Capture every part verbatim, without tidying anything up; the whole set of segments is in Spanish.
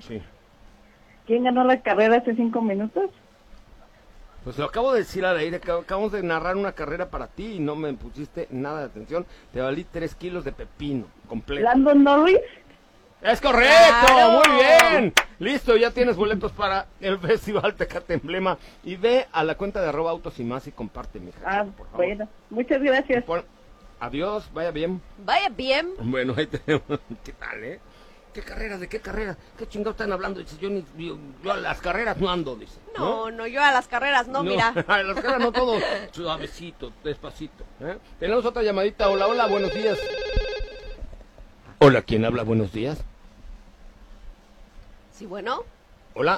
Sí. ¿Quién ganó la carrera hace cinco minutos? Pues lo acabo de decir al aire, acabamos de narrar una carrera para ti y no me pusiste nada de atención. Te valí tres kilos de pepino completo. ¿Landon Norris? ¡Es correcto! ¡Claro! ¡Muy bien! Listo, ya tienes boletos para el Festival Tecate Emblema. Y ve a la cuenta de arroba autos y más y comparte, mija. Ah, por favor. bueno. Muchas gracias. Pon- Adiós, vaya bien. Vaya bien. Bueno, ahí tenemos. ¿Qué tal, eh? ¿Qué carrera? ¿De qué carrera? ¿Qué chingados están hablando? Dice, yo, ni, yo, yo a las carreras no ando, dice. No, no, yo a las carreras no, mira. A las carreras no todo. Suavecito, despacito. ¿eh? Tenemos otra llamadita. Hola, hola, buenos días. Hola, ¿quién habla? Buenos días. Sí, bueno. Hola.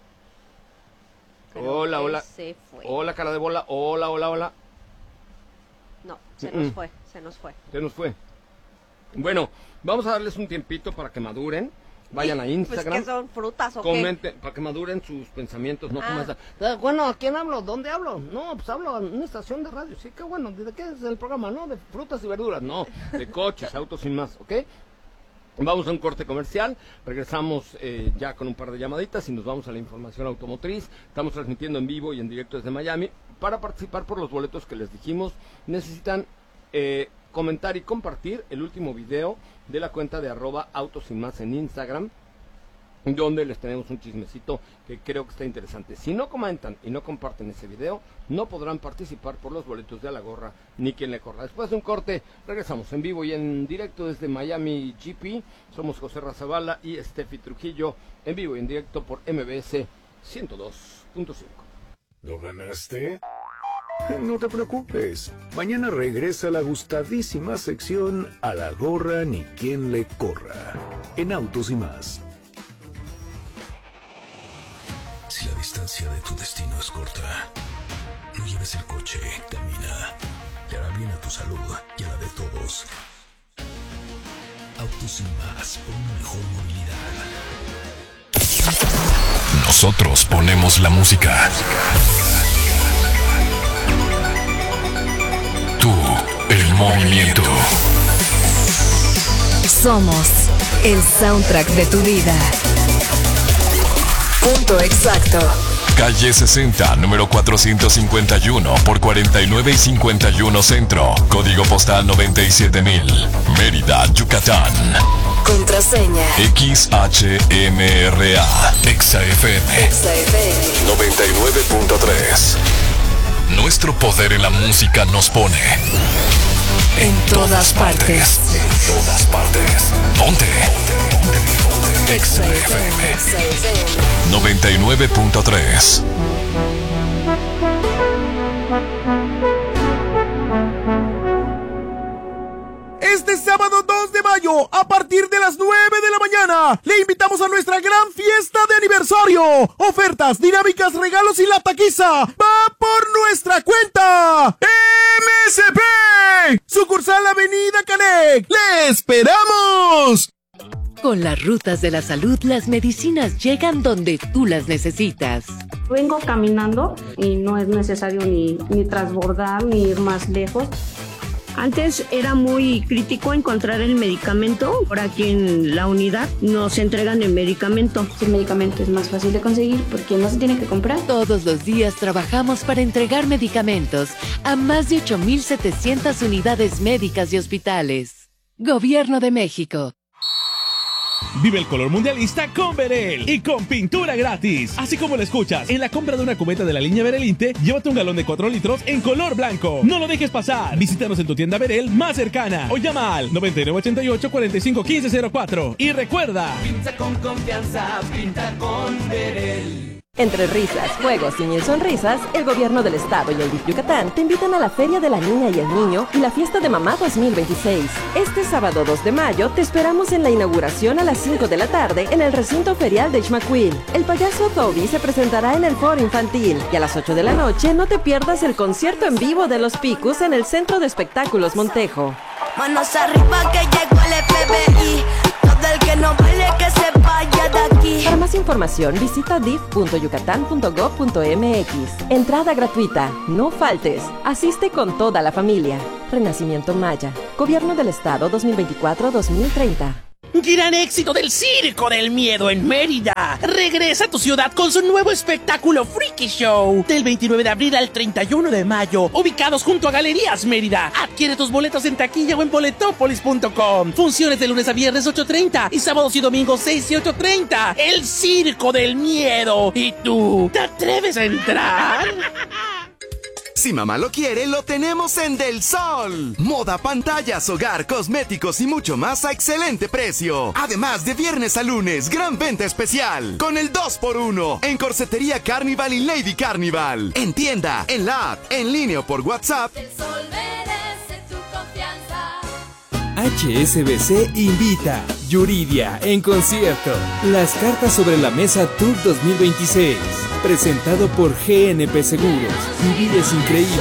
Creo Hola, que hola. Se fue. Hola, cara de bola. Hola, hola, hola. No, se Mm-mm. nos fue, se nos fue. Se nos fue. Bueno, vamos a darles un tiempito para que maduren. Vayan a Instagram. Pues que son frutas o qué. Comenten, para que maduren sus pensamientos, no Ah. como esa. "Ah, Bueno, ¿a quién hablo? ¿Dónde hablo? No, pues hablo en una estación de radio. Sí, qué bueno. ¿De qué es el programa? No, de frutas y verduras. No, de coches, autos sin más, ¿ok? Vamos a un corte comercial, regresamos eh, ya con un par de llamaditas y nos vamos a la información automotriz. Estamos transmitiendo en vivo y en directo desde Miami. Para participar por los boletos que les dijimos, necesitan eh, comentar y compartir el último video de la cuenta de arroba autos sin más en Instagram, donde les tenemos un chismecito que creo que está interesante. Si no comentan y no comparten ese video, no podrán participar por los boletos de a la gorra ni quien le corra. Después de un corte, regresamos en vivo y en directo desde Miami G P. Somos José Razabala y Steffi Trujillo, en vivo y en directo por M B S ciento dos punto cinco. ¿Lo ganaste? No te preocupes. Mañana regresa la gustadísima sección A la gorra ni quien le corra, en Autos y Más. Si la distancia de tu destino es corta, no lleves el coche, camina. Le hará bien a tu salud y a la de todos. Autos y Más, por una mejor movilidad. Nosotros ponemos la música. Tú, el movimiento. Somos el soundtrack de tu vida. Punto exacto. Calle sesenta, número cuatrocientos cincuenta y uno por cuarenta y nueve y cincuenta y uno Centro. Código postal noventa y siete mil. Mérida, Yucatán. Contraseña X H M R A. Exa F M. Exa F M noventa y nueve punto tres. Nuestro poder en la música nos pone en todas partes. En todas partes. Ponte. Exa F M noventa y nueve punto tres. Este sábado dos de mayo, a partir de las nueve de la mañana, le invitamos a nuestra gran fiesta de aniversario. Ofertas, dinámicas, regalos y la taquiza va por nuestra cuenta. M S P, sucursal Avenida Canec. ¡Le esperamos! Con las rutas de la salud, las medicinas llegan donde tú las necesitas. Vengo caminando y no es necesario ni, ni transbordar ni ir más lejos. Antes era muy crítico encontrar el medicamento. Por aquí en la unidad nos entregan el medicamento. El medicamento es más fácil de conseguir porque no se tiene que comprar. Todos los días trabajamos para entregar medicamentos a más de ocho mil setecientas unidades médicas y hospitales. Gobierno de México. Vive el color mundialista con Berel y con pintura gratis. Así como lo escuchas, en la compra de una cubeta de la línea Berelinte, llévate un galón de cuatro litros en color blanco. No lo dejes pasar. Visítanos en tu tienda Berel más cercana o llama al noventa y nueve ochenta y ocho cuarenta y cinco quince cero cuatro. Y recuerda, pinta con confianza, pinta con Berel. Entre risas, juegos y mil sonrisas, el gobierno del estado y el D I F Yucatán te invitan a la Feria de la Niña y el Niño y la Fiesta de Mamá dos mil veintiséis. Este sábado dos de mayo te esperamos en la inauguración a las cinco de la tarde en el recinto ferial de Ixmaquil. El payaso Toby se presentará en el foro infantil y a las ocho de la noche no te pierdas el concierto en vivo de Los Picus en el Centro de Espectáculos Montejo. Manos arriba que llegó el F B I. Todo el que no vale que se vaya de aquí. Para más información visita d i f punto yucatán punto gov punto m x. Entrada gratuita, no faltes. Asiste con toda la familia. Renacimiento Maya. Gobierno del Estado dos mil veinticuatro a dos mil treinta. Gran éxito del Circo del Miedo en Mérida. Regresa a tu ciudad con su nuevo espectáculo Freaky Show. Del veintinueve de abril al treinta y uno de mayo. Ubicados junto a Galerías Mérida. Adquiere tus boletos en taquilla o en boletopolis punto com. Funciones de lunes a viernes ocho treinta y sábados y domingos seis y ocho treinta. El Circo del Miedo. ¿Y tú? ¿Te atreves a entrar? Si mamá lo quiere, lo tenemos en Del Sol. Moda, pantallas, hogar, cosméticos y mucho más a excelente precio. Además, de viernes a lunes, gran venta especial. Con el dos por uno en Corsetería Carnival y Lady Carnival. En tienda, en la app, en línea o por WhatsApp. Del Sol merece tu confianza. H S B C invita Yuridia en concierto. Las cartas sobre la mesa Tour dos mil veintiséis. Presentado por G N P Seguros. Vivir es increíble.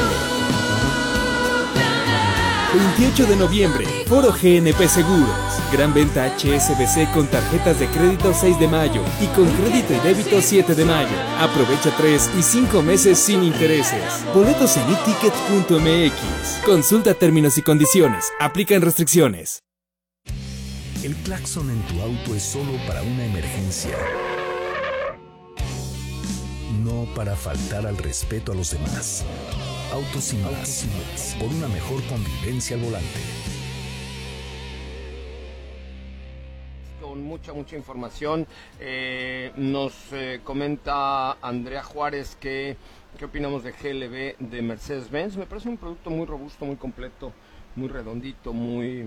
veintiocho de noviembre, Foro G N P Seguros. Gran venta H S B C con tarjetas de crédito seis de mayo y con crédito y débito siete de mayo. Aprovecha tres y cinco meses sin intereses. Boletos en e ticket punto m x. Consulta términos y condiciones. Aplican restricciones. El claxon en tu auto es solo para una emergencia. No para faltar al respeto a los demás. Autos sin más, por una mejor convivencia al volante. Con mucha, mucha información, eh, nos eh, comenta Andrea Juárez que qué opinamos de G L B de Mercedes-Benz. Me parece un producto muy robusto, muy completo, muy redondito, muy...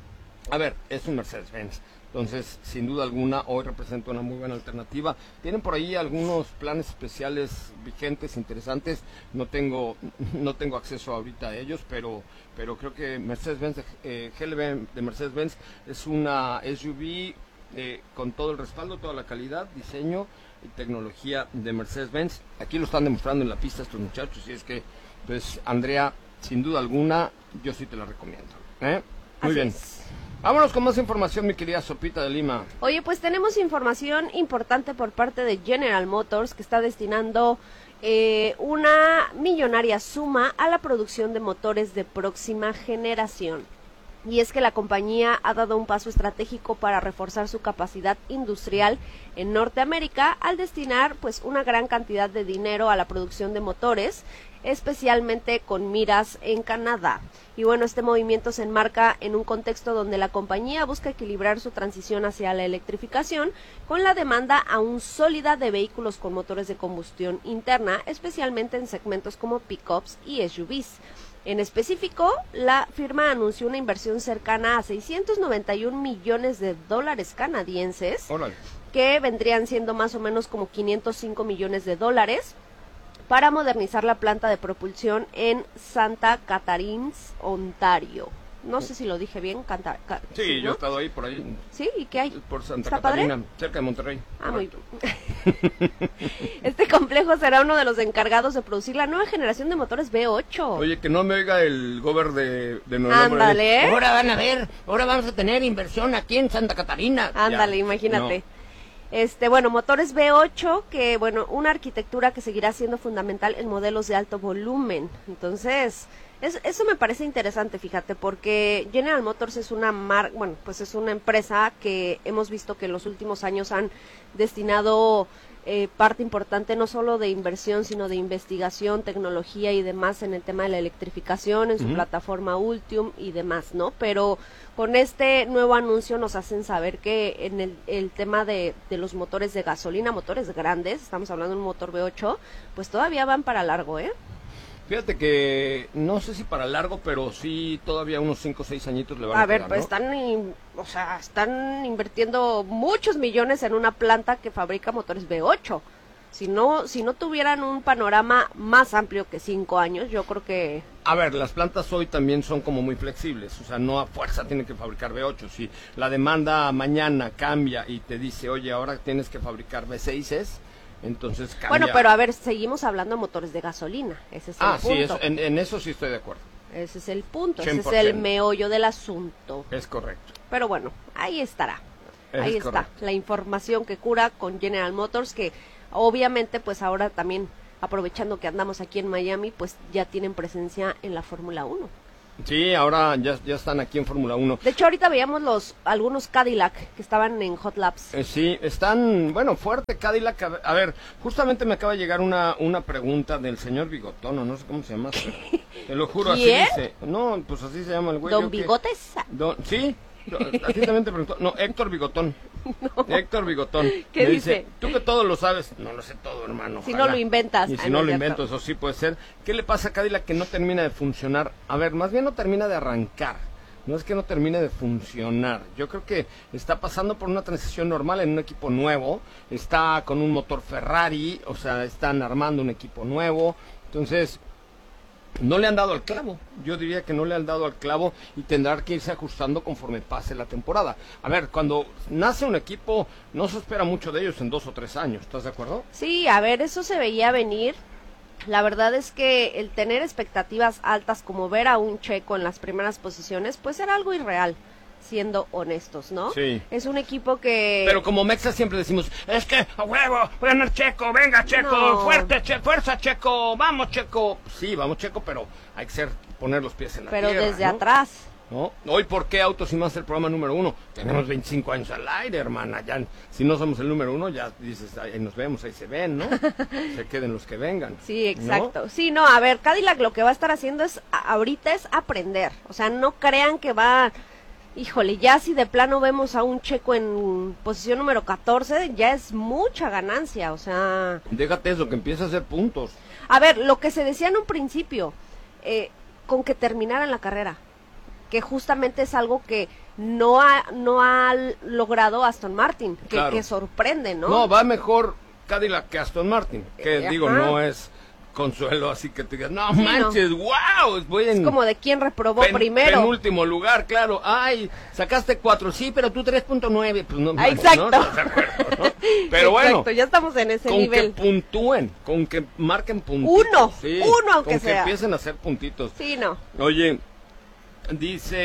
A ver, es un Mercedes-Benz. Entonces, sin duda alguna, hoy representa una muy buena alternativa. Tienen por ahí algunos planes especiales vigentes, interesantes. No tengo no tengo acceso ahorita a ellos, pero pero creo que Mercedes-Benz, eh, G L B de Mercedes-Benz es una S U V eh, con todo el respaldo, toda la calidad, diseño y tecnología de Mercedes-Benz. Aquí lo están demostrando en la pista estos muchachos, y es que, pues, Andrea, sin duda alguna, yo sí te la recomiendo. ¿eh? Muy Así bien. es. Vámonos con más información, mi querida Sopita de Lima. Oye, pues tenemos información importante por parte de General Motors, que está destinando eh, una millonaria suma a la producción de motores de próxima generación. Y es que la compañía ha dado un paso estratégico para reforzar su capacidad industrial en Norteamérica al destinar pues una gran cantidad de dinero a la producción de motores, especialmente con miras en Canadá. Y bueno, este movimiento se enmarca en un contexto donde la compañía busca equilibrar su transición hacia la electrificación con la demanda aún sólida de vehículos con motores de combustión interna, especialmente en segmentos como pickups y S U Vs. En específico, la firma anunció una inversión cercana a seiscientos noventa y un millones de dólares canadienses, Órale. que vendrían siendo más o menos como quinientos cinco millones de dólares, para modernizar la planta de propulsión en Santa Catharines, Ontario. No sé si lo dije bien. Canta, ca, Sí, ¿sí, yo no? he estado ahí por ahí. Sí, ¿y qué hay? Por Santa ¿Está Catarina, padre? cerca de Monterrey. Ah, muy bien. Este complejo será uno de los encargados de producir la nueva generación de motores V ocho. Oye, que no me oiga el gober de, de Nuevo León. Ándale. Ahora van a ver, ahora vamos a tener inversión aquí en Santa Catarina. Ándale, Ya, imagínate. no. Este, bueno, motores V ocho, que bueno, una arquitectura que seguirá siendo fundamental en modelos de alto volumen. Entonces, es, eso me parece interesante, fíjate, porque General Motors es una mar, bueno, pues es una empresa que hemos visto que en los últimos años han destinado eh, parte importante no solo de inversión, sino de investigación, tecnología y demás en el tema de la electrificación, en su Ujú. plataforma Ultium y demás, ¿no? Pero con este nuevo anuncio nos hacen saber que en el, el tema de, de los motores de gasolina, motores grandes, estamos hablando de un motor V ocho, pues todavía van para largo, ¿eh? Fíjate que no sé si para largo, pero sí todavía unos cinco o seis añitos le van a, A ver, quedar, pues ¿no? están, in- o sea, están invirtiendo muchos millones en una planta que fabrica motores V ocho. Si no, si no tuvieran un panorama más amplio que cinco años, yo creo que... A ver, las plantas hoy también son como muy flexibles, o sea, no a fuerza tienen que fabricar V ocho. Si la demanda mañana cambia y te dice, oye, ahora tienes que fabricar V seis, entonces cambia. Bueno, pero a ver, seguimos hablando de motores de gasolina, ese es el Ah, sí, punto. eso- en, en eso sí estoy de acuerdo. Ese es el punto, cien ese por es el ciento. meollo del asunto. Es correcto. Pero bueno, ahí estará. Es Ahí está correcto. la información que cura con General Motors, que obviamente pues ahora también, aprovechando que andamos aquí en Miami, pues ya tienen presencia en la Fórmula uno. Sí, ahora ya, ya están aquí en Fórmula uno. De hecho, ahorita veíamos los algunos Cadillac que estaban en Hot Laps. Eh, sí, están, bueno, fuerte Cadillac. A ver, a ver, justamente me acaba de llegar una, una pregunta del señor Bigotón, o no sé cómo se llama. Te lo juro, ¿Quién? así dice. No, pues así se llama el güey. ¿Don yo que- Bigotes? Don, sí, a ti también te preguntó. No, Héctor Bigotón. No. Héctor Bigotón. ¿Qué Me dice? Tú que todo lo sabes. No lo sé todo, hermano. Si ojalá. no lo inventas. Y si Ah, no no lo es invento, cierto. eso sí puede ser. ¿Qué le pasa a Cadillac que no termina de funcionar? A ver, más bien no termina de arrancar. No es que no termine de funcionar. Yo creo que está pasando por una transición normal en un equipo nuevo. Está con un motor Ferrari, o sea, están armando un equipo nuevo. Entonces, no le han dado al clavo. Yo diría que no le han dado al clavo y tendrá que irse ajustando conforme pase la temporada. A ver, cuando nace un equipo, no se espera mucho de ellos en dos o tres años. ¿Estás de acuerdo? Sí, a ver, eso se veía venir. La verdad es que el tener expectativas altas como ver a un Checo en las primeras posiciones, pues era algo irreal, siendo honestos, ¿no? Sí. Es un equipo que... Pero como Mexa siempre decimos, es que a huevo, voy a ganar Checo, venga Checo, No. fuerte, che, fuerza Checo, vamos Checo. Sí, vamos Checo, pero hay que ser, poner los pies en la Pero tierra, desde ¿no? atrás. ¿No? Hoy, ¿por qué Autos y Más el programa número uno? Tenemos veinticinco años al aire, hermana. Ya, si no somos el número uno, ya dices, ahí nos vemos, ahí se ven, ¿no? Se queden los que vengan. Sí, exacto. Sí, no, a ver, Cadillac lo que va a estar haciendo es, a- ahorita es aprender. O sea, no crean que va... Híjole, ya si de plano vemos a un Checo en posición número catorce, ya es mucha ganancia, o sea... Déjate eso, que empieza a hacer puntos. A ver, lo que se decía en un principio, eh, con que terminaran la carrera, que justamente es algo que no ha, no ha logrado Aston Martin, que, Claro. que sorprende, ¿no? No, va mejor Cadillac que Aston Martin, que Eh, digo, ajá. no es consuelo así que te digas, no Sí, manches, wow, voy en Es como de quién reprobó pen- primero. penúltimo lugar, claro, ay, sacaste cuatro, sí, pero tú tres punto nueve, pues no Ah, manches, exacto. ¿no? ¿Estás de acuerdo, no? Pero bueno, Exacto, ya estamos en ese con nivel. que puntúen, con que marquen puntitos. Uno, sí, uno aunque con sea. que empiecen a hacer puntitos. Sí, no. Oye, dice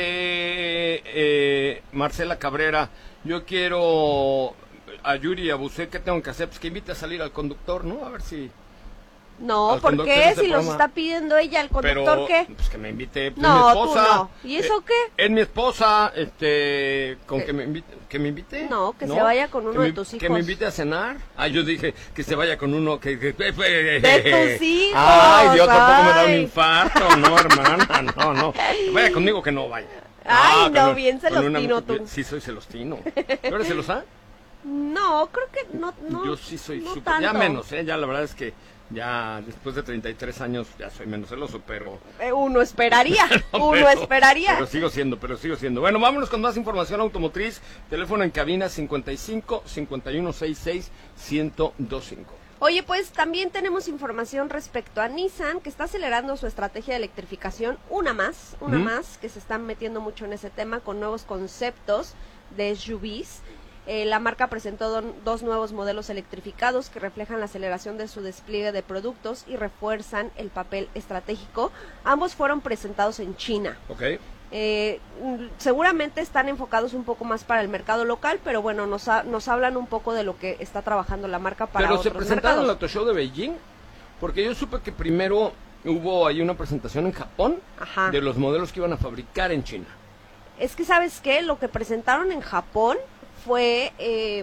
eh, Marcela Cabrera, yo quiero a Yuri y a Busé, ¿qué tengo que hacer? Pues que invite a salir al conductor, ¿no? A ver si... No, al ¿por conductor de qué? este Si los programa. está pidiendo ella, el conductor, Pero, ¿qué? pues que me invite, pues, No, es mi tú esposa. no. ¿Y eso Eh, qué? Es mi esposa, este, con que me invite, que me invite. No, que se vaya con uno Que de me- tus Que hijos. me invite a cenar. Ah, yo dije que se vaya con uno que... que- que- De tus hijos, Ay, Dios, tampoco me da un ay. infarto, no, hermana, no, no. Que vaya conmigo, que no vaya. Ay, con no, un- bien con una- celostino tú. Sí, soy celostino. ¿Tú eres celosa? No, creo que no, no. Yo sí soy no súper, ya tanto. menos, ¿eh? Ya la verdad es que ya después de treinta y tres años ya soy menos celoso, pero... Eh, Uno esperaría, uno Pero- esperaría. Pero sigo siendo, pero sigo siendo. Bueno, vámonos con más información automotriz. Teléfono en cabina cincuenta y cinco, cincuenta y uno sesenta y seis, ciento veinticinco. Oye, pues también tenemos información respecto a Nissan, que está acelerando su estrategia de electrificación, una más, una Ujú. más, que se están metiendo mucho en ese tema con nuevos conceptos de S U Vs. Eh, la marca presentó don- dos nuevos modelos electrificados que reflejan la aceleración de su despliegue de productos y refuerzan el papel estratégico. Ambos fueron presentados en China. Ok. Eh, mm, seguramente están enfocados un poco más para el mercado local, pero bueno, nos, ha- nos hablan un poco de lo que está trabajando la marca para Pero se otros presentaron en el mercados. Auto Show de Beijing, porque yo supe que primero hubo ahí una presentación en Japón Ajá. de los modelos que iban a fabricar en China. Es que, ¿sabes qué? Lo que presentaron en Japón fue eh,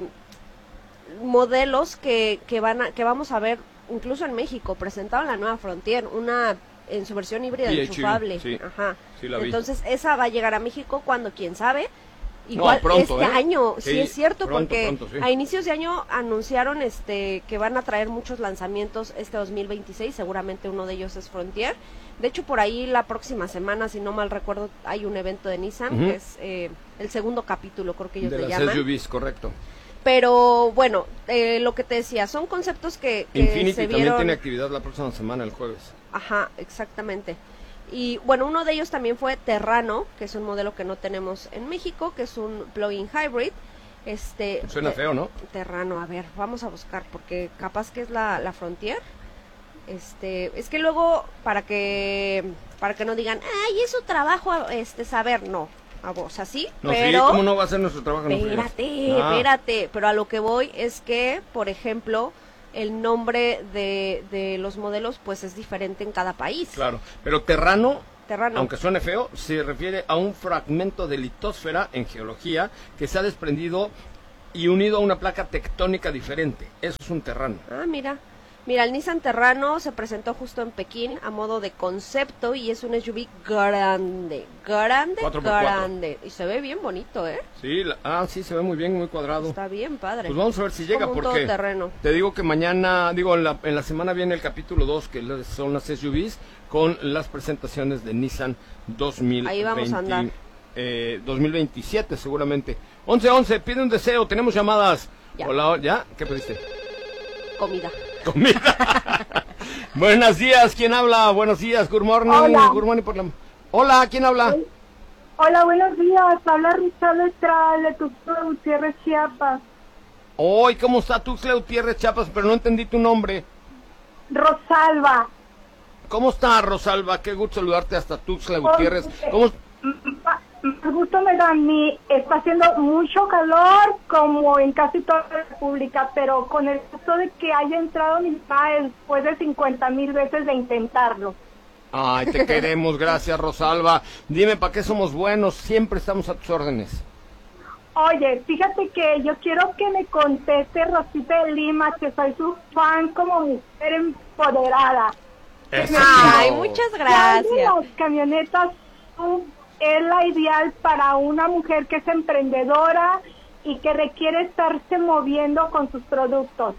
modelos que, que, van a, que vamos a ver incluso en México. Presentaron la nueva Frontier, una en su versión híbrida P H E V, enchufable. sí. Ajá. Sí la vi. Entonces, esa va a llegar a México cuando, quién sabe. Igual pronto, este ¿eh? año, sí, Sí, es cierto, pronto, porque pronto, sí. a inicios de año anunciaron este que van a traer muchos lanzamientos este dos mil veintiséis, seguramente uno de ellos es Frontier. De hecho, por ahí la próxima semana, si no mal recuerdo, hay un evento de Nissan, Ujú. que es eh, el segundo capítulo, creo que ellos De le las llaman. S U Vs, correcto. Pero bueno, eh, lo que te decía, son conceptos que, que Infinity se también vieron... tiene actividad la próxima semana, el jueves. Ajá, exactamente. Y bueno, uno de ellos también fue Terrano, que es un modelo que no tenemos en México, que es un plug-in hybrid. Este, Suena te- feo, ¿no? Terrano, a ver, vamos a buscar, porque capaz que es la, la Frontier. Este, es que luego, para que para que no digan, ay, es su trabajo este saber, no, a vos, así, No, pero... sí, ¿cómo no va a ser nuestro trabajo? No friegues? Espérate, Ah, espérate, pero a lo que voy es que, por ejemplo, el nombre de, de los modelos pues es diferente en cada país. Claro, pero Terrano Terrano. Aunque suene feo, se refiere a un fragmento de litósfera en geología que se ha desprendido y unido a una placa tectónica diferente. Eso es un terrano. Ah, mira. Mira, el Nissan Terrano se presentó justo en Pekín a modo de concepto y es un S U V grande, grande, cuatro por cuatro. grande. Y se ve bien bonito, ¿eh? Sí, la, ah, sí, se ve muy bien, muy cuadrado. Está bien padre. Pues vamos a ver si llega, como un porque todoterreno. te digo que mañana, digo, en la, en la semana viene el capítulo dos, que son las S U Vs, con las presentaciones de Nissan dos mil veinte. Ahí vamos a andar. Eh, dos mil veintisiete seguramente. once once, pide un deseo, tenemos llamadas. Ya. Hola, ¿ya? ¿Qué pediste? Comida. Comida. Buenos días, ¿quién habla? Buenos días, good morning. Hola. Good morning por la... Hola, ¿quién habla? Hola, buenos días. Habla Rosalba Estrada de Tuxtla Gutiérrez, Chiapas. Hoy, ¿cómo está Tuxtla Gutiérrez, Chiapas? Pero no entendí tu nombre. Rosalba. ¿Cómo está, Rosalba? Qué gusto saludarte hasta Tuxtla Gutiérrez. ¿Cómo? Más gusto me da a mí. Está haciendo mucho calor, como en casi toda la República, pero con el hecho de que haya entrado mi papá después de cincuenta mil veces de intentarlo. Ay, te queremos, gracias, Rosalba. Dime, ¿para qué somos buenos? Siempre estamos a tus órdenes. Oye, fíjate que yo quiero que me conteste Rosita de Lima, que soy su fan como mujer empoderada. Eso. Ay, muchas gracias. ¿Cuál de las camionetas es la ideal para una mujer que es emprendedora y que requiere estarse moviendo con sus productos?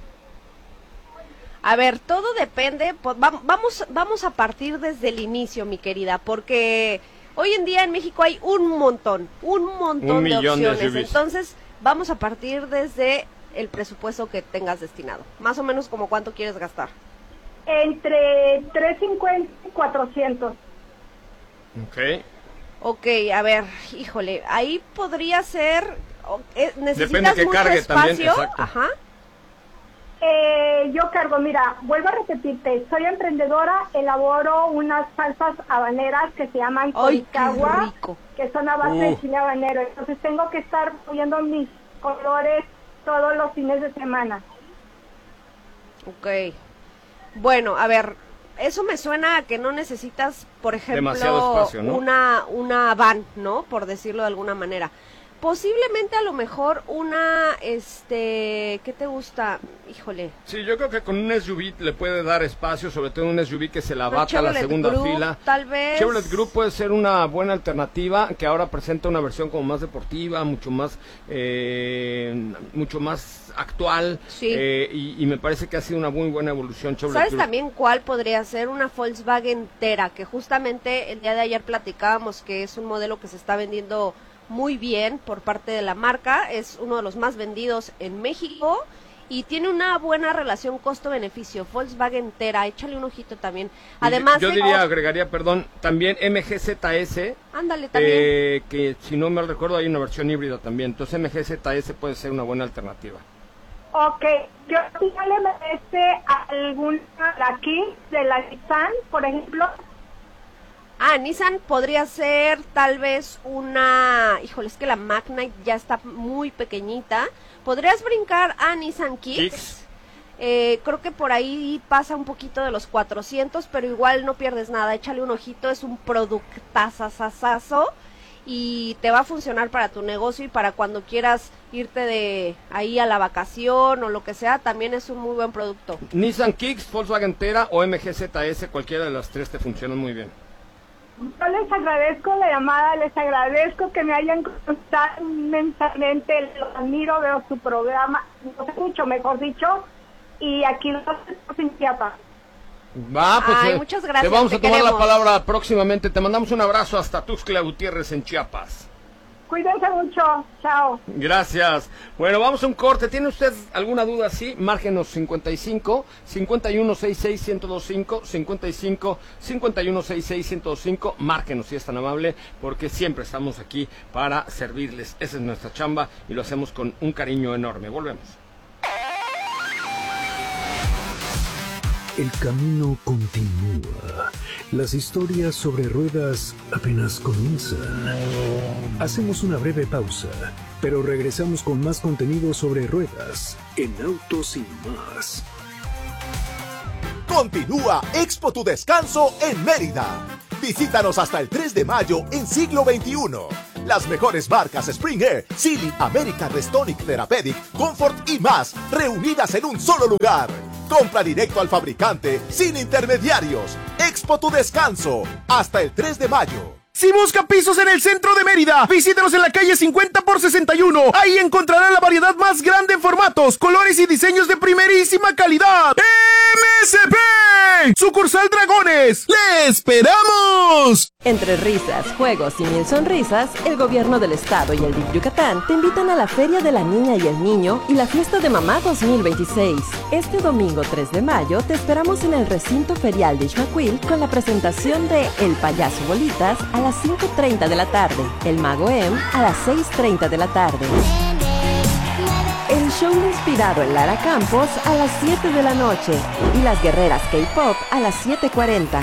A ver, todo depende, pues, va- vamos, vamos a partir desde el inicio, mi querida, porque hoy en día en México hay un montón, un montón Un de millón de opciones, S U Vs. entonces vamos a partir desde el presupuesto que tengas destinado, más o menos como cuánto quieres gastar. Entre trescientos cincuenta y cuatrocientos. Ok. Ok, a ver, híjole, ahí podría ser, o- eh, necesitas Depende que mucho cargue también, espacio, exacto. ajá. Eh, yo cargo, mira, vuelvo a repetirte, soy emprendedora, elaboro unas salsas habaneras que se llaman Ay, qué Coricagua, rico. que son a base de Uh. chile habanero, entonces tengo que estar moviendo mis colores todos los fines de semana. Ok. Bueno, a ver, eso me suena a que no necesitas, por Demasiado ejemplo, espacio, ¿no? una una van, ¿no? Por decirlo de alguna manera. Posiblemente a lo mejor una, este, ¿qué te gusta? Híjole. Sí, yo creo que con un S U V le puede dar espacio, sobre todo un S U V que se la Una bata a la Chevrolet segunda Group, fila. tal vez. Chevrolet Group puede ser una buena alternativa, que ahora presenta una versión como más deportiva, mucho más eh, mucho más actual. Sí. eh, y, y me parece que ha sido una muy buena evolución Chevrolet ¿Sabes Group. también cuál podría ser? Una Volkswagen Tera, que justamente el día de ayer platicábamos que es un modelo que se está vendiendo muy bien por parte de la marca, es uno de los más vendidos en México y tiene una buena relación costo-beneficio. Volkswagen Tera, échale un ojito también. Además, yo de- diría, agregaría, perdón, también M G Z S, ándale también. eh, que si no mal recuerdo hay una versión híbrida también, entonces M G Z S puede ser una buena alternativa. Ok, yo ya le merece alguna de aquí, de la Nissan, por ejemplo. Ah, Nissan podría ser tal vez una, híjole, es que la Magnite ya está muy pequeñita. Podrías brincar a Nissan Kicks. Kicks. Eh, creo que por ahí pasa un poquito de los cuatrocientos, pero igual no pierdes nada. Échale un ojito, es un productazazazazo y te va a funcionar para tu negocio y para cuando quieras irte de ahí a la vacación o lo que sea, también es un muy buen producto. Nissan Kicks, Volkswagen Tera o M G Z S, cualquiera de las tres te funcionan muy bien. Yo les agradezco la llamada, les agradezco que me hayan contestado inmensamente, los admiro, veo su programa, los escucho, mejor dicho, y aquí los escucho en Chiapas. Va, pues Ay, eh, muchas gracias, te vamos te a tomar queremos. la palabra próximamente. Te mandamos un abrazo hasta Tuxtla Gutiérrez en Chiapas. Cuídense mucho, chao. Gracias. Bueno, vamos a un corte. ¿Tiene usted alguna duda? Sí, márgenos cincuenta y cinco, cincuenta y uno sesenta y seis, ciento veinticinco, cincuenta y cinco, cincuenta y uno sesenta y seis, ciento veinticinco. Márgenos si es tan amable, porque siempre estamos aquí para servirles. Esa es nuestra chamba y lo hacemos con un cariño enorme. Volvemos. El camino continúa. Las historias sobre ruedas apenas comienzan. Hacemos una breve pausa, pero regresamos con más contenido sobre ruedas en Autos y Más. Continúa Expo Tu Descanso en Mérida. Visítanos hasta el tres de mayo en Siglo veintiuno. Las mejores marcas Spring Air, Sealy, American Restonic, Therapeutic, Comfort y más, reunidas en un solo lugar. Compra directo al fabricante, sin intermediarios. Expo Tu Descanso, hasta el tres de mayo. Si busca pisos en el centro de Mérida, visítenos en la calle cincuenta por sesenta y uno. Ahí encontrará la variedad más grande en formatos, colores y diseños de primerísima calidad. ¡M S P! Sucursal Dragones. ¡Le esperamos! Entre risas, juegos y mil sonrisas, el gobierno del estado y el D I F Yucatán te invitan a la Feria de la Niña y el Niño y la Fiesta de Mamá dos mil veintiséis. Este domingo tres de mayo te esperamos en el recinto ferial de Ixmaquil con la presentación de El Payaso Bolitas a las cinco treinta de la tarde, El Mago M a las seis treinta de la tarde. El show inspirado en Lara Campos a las siete de la noche y las guerreras K-pop a las siete cuarenta.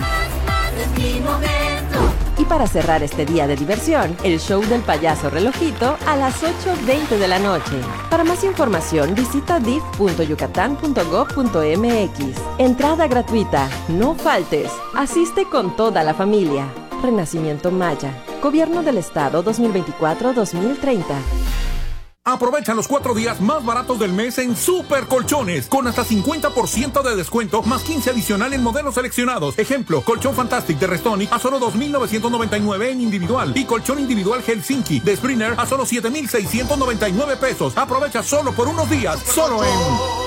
Y para cerrar este día de diversión, el show del payaso relojito a las ocho veinte de la noche. Para más información visita d i f punto yucatán punto gob punto m x. Entrada gratuita, no faltes, asiste con toda la familia. Renacimiento Maya, Gobierno del Estado dos mil veinticuatro a dos mil treinta. Aprovecha los cuatro días más baratos del mes en Super Colchones, con hasta cincuenta por ciento de descuento, más quince adicional en modelos seleccionados. Ejemplo, colchón Fantastic de Restonic a solo dos mil novecientos noventa y nueve en individual y colchón individual Helsinki de Springer a solo siete mil seiscientos noventa y nueve pesos. Aprovecha solo por unos días, solo en...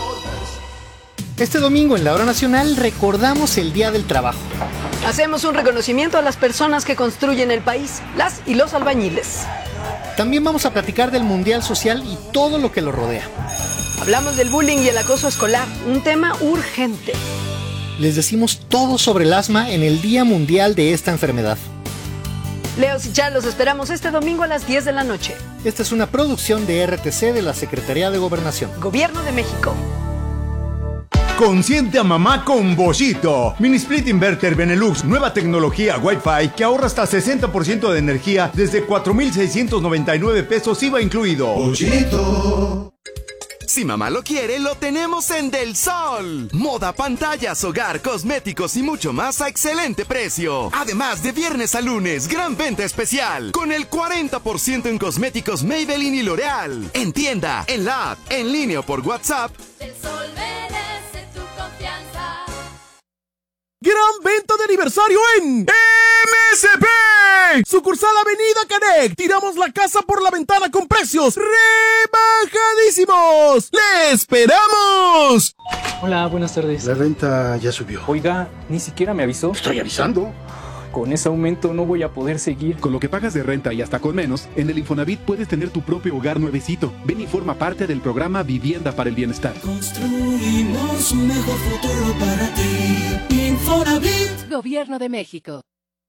Este domingo en la Hora Nacional recordamos el Día del Trabajo. Hacemos un reconocimiento a las personas que construyen el país, las y los albañiles. También vamos a platicar del Mundial Social y todo lo que lo rodea. Hablamos del bullying y el acoso escolar, un tema urgente. Les decimos todo sobre el asma en el Día Mundial de esta enfermedad. Leos y Char, los esperamos este domingo a las diez de la noche. Esta es una producción de R T C de la Secretaría de Gobernación. Gobierno de México. Consiente a mamá con Boschito. Mini Split Inverter Benelux, nueva tecnología Wi-Fi que ahorra hasta sesenta por ciento de energía desde cuatro mil seiscientos noventa y nueve pesos I V A incluido. Boschito. Si mamá lo quiere, lo tenemos en Del Sol. Moda, pantallas, hogar, cosméticos y mucho más a excelente precio. Además, de viernes a lunes, gran venta especial. Con el cuarenta por ciento en cosméticos Maybelline y L'Oreal. En tienda, en la app, en línea o por WhatsApp. Del Sol merece tu confianza. Gran venta de aniversario en M S P. Sucursal Avenida Canec. Tiramos la casa por la ventana con precios rebajadísimos. ¡Le esperamos! Hola, buenas tardes. La renta ya subió. Oiga, ni siquiera me avisó. Estoy avisando. Con ese aumento no voy a poder seguir. Con lo que pagas de renta y hasta con menos, en el Infonavit puedes tener tu propio hogar nuevecito. Ven y forma parte del programa Vivienda para el Bienestar. Construimos un mejor futuro para ti. Infonavit. Gobierno de México.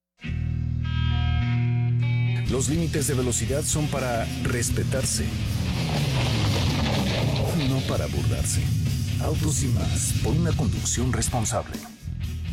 Los límites de velocidad son para respetarse, no para burlarse. Autos y más, por una conducción responsable.